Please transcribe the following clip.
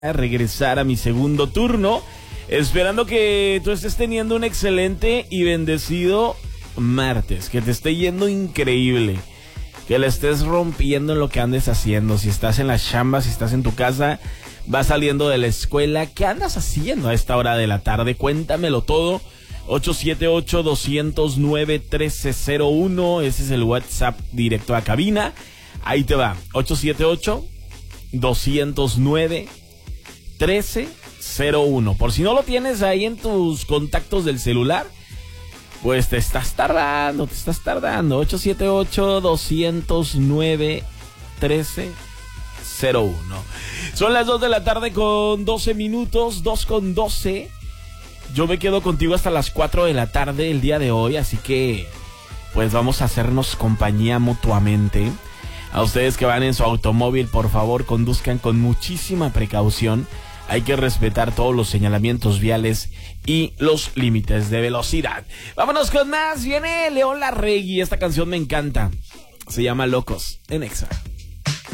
a regresar a mi segundo turno, esperando que tú estés teniendo un excelente y bendecido martes, que te esté yendo increíble, que la estés rompiendo en lo que andes haciendo. Si estás en la chamba, si estás en tu casa, vas saliendo de la escuela, ¿qué andas haciendo a esta hora de la tarde? Cuéntamelo todo. 878-209-1301, ese es el WhatsApp directo a cabina. Ahí te va, 878-209-1301. Por si no lo tienes ahí en tus contactos del celular, pues te estás tardando. 878-209-1301. Son las 2 de la tarde con 12 minutos, 2 con 12. Yo me quedo contigo hasta las 4 de la tarde el día de hoy, así que pues vamos a hacernos compañía mutuamente. A ustedes que van en su automóvil, por favor, conduzcan con muchísima precaución. Hay que respetar todos los señalamientos viales y los límites de velocidad. Vámonos con más. Viene León Larregui. Esta canción me encanta. Se llama Locos en Exa.